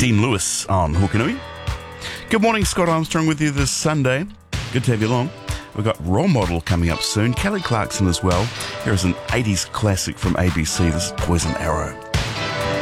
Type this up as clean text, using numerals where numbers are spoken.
Dean Lewis on Hokanui. Good morning, Scott Armstrong with you this Sunday. Good to have you along. We've got Role Model coming up soon, Kelly Clarkson as well. Here is an 80s classic from ABC. This is Poison Arrow.